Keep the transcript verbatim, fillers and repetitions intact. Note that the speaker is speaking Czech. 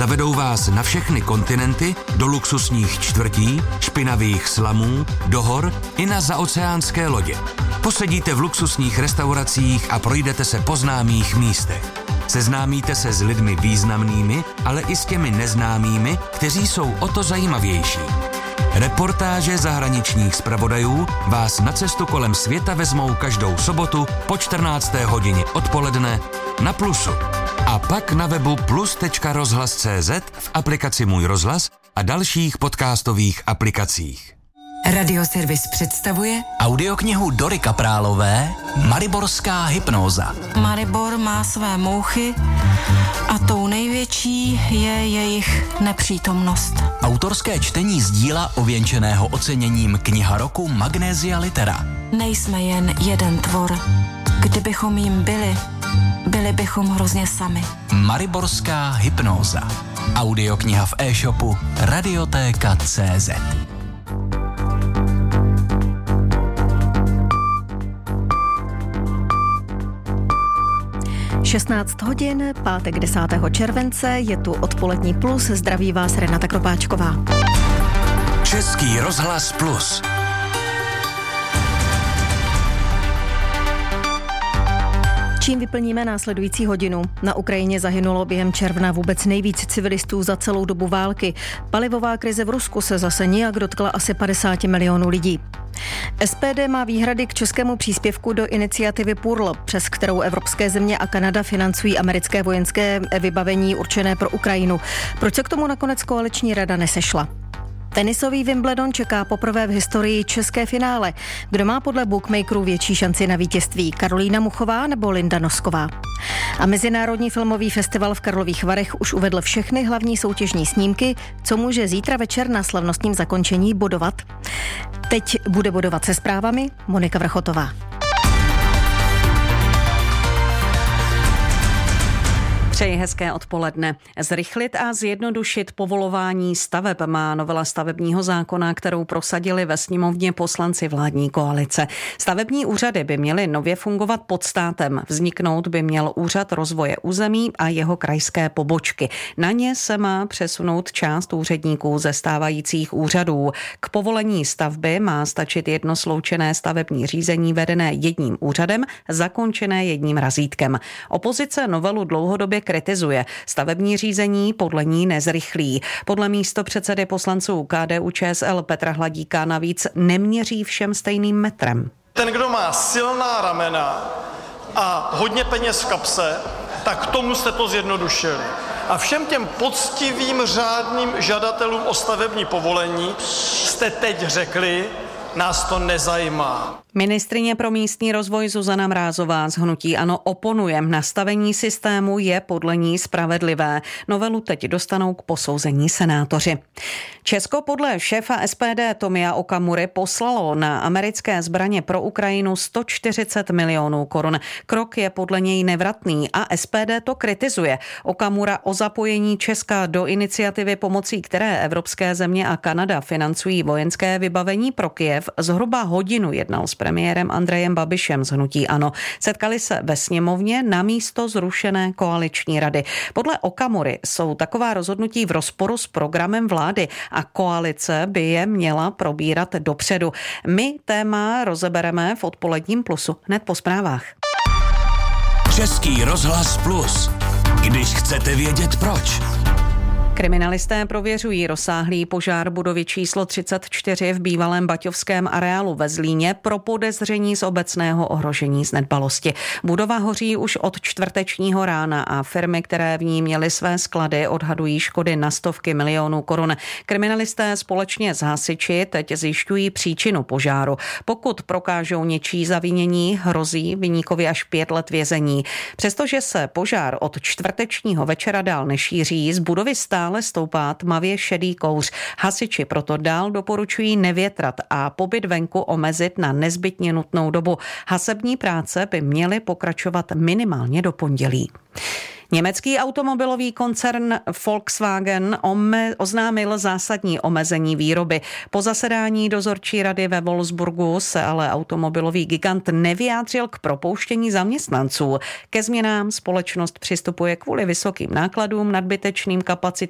Zavedou vás na všechny kontinenty, do luxusních čtvrtí, špinavých slamů, do hor i na zaoceánské lodě. Posedíte v luxusních restauracích a projdete se po známých místech. Seznámíte se s lidmi významnými, ale i s těmi neznámými, kteří jsou o to zajímavější. Reportáže zahraničních zpravodajů vás na cestu kolem světa vezmou každou sobotu po čtrnácté hodině odpoledne na Plusu. A pak na webu plus tečka rozhlas tečka cé zet, v aplikaci Můj rozhlas a dalších podcastových aplikacích. Radioservis představuje audioknihu Dory Kaprálové Mariborská hypnóza. Maribor má své mouchy a tou největší je jejich nepřítomnost. Autorské čtení z díla ověnčeného oceněním Kniha roku Magnesia Litera. Nejsme jen jeden tvor. Kdybychom jim byli, byli bychom hrozně sami. Mariborská hypnóza. Audiokniha v e-shopu Radiotéka tečka cé zet. šestnáct hodin, pátek desátého července, je tu odpolední Plus, zdraví vás Renata Kropáčková. Český rozhlas Plus. Čím vyplníme následující hodinu? Na Ukrajině zahynulo během června vůbec nejvíc civilistů za celou dobu války. Palivová krize v Rusku se zase nijak dotkla asi padesát milionů lidí. es pé dé má výhrady k českému příspěvku do iniciativy P U R L, přes kterou evropské země a Kanada financují americké vojenské vybavení určené pro Ukrajinu. Proč se k tomu nakonec koaliční rada nesešla? Tenisový Wimbledon čeká poprvé v historii české finále. Kdo má podle bookmakerů větší šanci na vítězství? Karolína Muchová nebo Linda Nosková? A Mezinárodní filmový festival v Karlových Varech už uvedl všechny hlavní soutěžní snímky, co může zítra večer na slavnostním zakončení bodovat. Teď bude bodovat se zprávami Monika Vrchotová. Přeji hezké odpoledne. Zrychlit a zjednodušit povolování staveb má novela stavebního zákona, kterou prosadili ve sněmovně poslanci vládní koalice. Stavební úřady by měly nově fungovat pod státem. Vzniknout by měl úřad rozvoje území a jeho krajské pobočky. Na ně se má přesunout část úředníků ze stávajících úřadů. K povolení stavby má stačit jedno sloučené stavební řízení vedené jedním úřadem, zakončené jedním razítkem. Opozice novelu dlouhodobě kritizuje. Stavební řízení podle ní nezrychlí. Podle místopředsedy poslanců K D U Č S L Petra Hladíka navíc neměří všem stejným metrem. Ten, kdo má silná ramena a hodně peněz v kapse, tak tomu jste to zjednodušili. A všem těm poctivým řádným žadatelům o stavební povolení jste teď řekli, nás to nezajímá. Ministryně pro místní rozvoj Zuzana Mrázová z hnutí ANO oponuje. Nastavení systému je podle ní spravedlivé. Novelu teď dostanou k posouzení senátoři. Česko podle šéfa S P D Tomia Okamury poslalo na americké zbraně pro Ukrajinu sto čtyřicet milionů korun. Krok je podle něj nevratný a S P D to kritizuje. Okamura o zapojení Česka do iniciativy, pomocí které evropské země a Kanada financují vojenské vybavení pro Kyjev, zhruba hodinu jednal s premiérem Andrejem Babišem z hnutí ANO. Setkali se ve sněmovně na místo zrušené koaliční rady. Podle Okamury jsou taková rozhodnutí v rozporu s programem vlády a koalice by je měla probírat dopředu. My téma rozebereme v odpoledním Plusu hned po zprávách. Český rozhlas Plus. Když chcete vědět proč. Kriminalisté prověřují rozsáhlý požár budovy číslo třicet čtyři v bývalém baťovském areálu ve Zlíně pro podezření z obecného ohrožení z nedbalosti. Budova hoří už od čtvrtečního rána a firmy, které v ní měly své sklady, odhadují škody na stovky milionů korun. Kriminalisté společně s hasiči teď zjišťují příčinu požáru. Pokud prokážou něčí zavinění, hrozí viníkovi až pět let vězení. Přestože se požár od čtvrtečního večera dál nešíří, z budovy stále stále stoupá tmavě šedý kouř. Hasiči proto dál doporučují nevětrat a pobyt venku omezit na nezbytně nutnou dobu. Hasební práce by měly pokračovat minimálně do pondělí. Německý automobilový koncern Volkswagen ome- oznámil zásadní omezení výroby. Po zasedání dozorčí rady ve Wolfsburgu se ale automobilový gigant nevyjádřil k propouštění zaměstnanců. Ke změnám společnost přistupuje kvůli vysokým nákladům, nadbytečným kapacitám